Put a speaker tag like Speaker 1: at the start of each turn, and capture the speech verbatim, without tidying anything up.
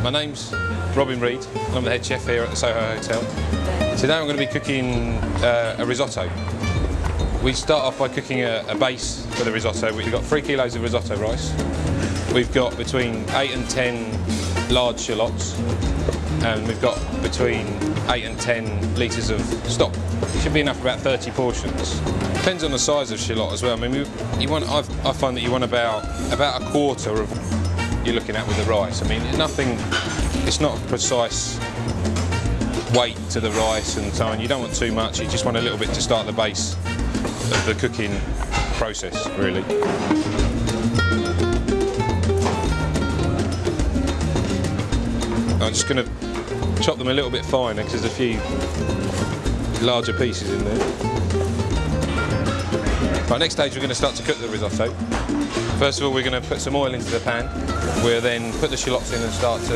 Speaker 1: My name's Robin Reid, and I'm the head chef here at the Soho Hotel. Today I'm going to be cooking uh, a risotto. We start off by cooking a, a base for the risotto. We've got three kilos of risotto rice. We've got between eight and ten large shallots, and we've got between eight and ten litres of stock. It should be enough for about thirty portions. Depends on the size of shallot as well. I mean, we, you want, I've, I find that you want about about a quarter of what you're looking at with the rice. I mean, nothing. It's not a precise weight to the rice and so on. You don't want too much. You just want a little bit to start the base of the cooking process, really. I'm just going to chop them a little bit finer because there's a few larger pieces in there. Right, next stage we're going to start to cook the risotto. First of all, we're going to put some oil into the pan. We'll then put the shallots in and start to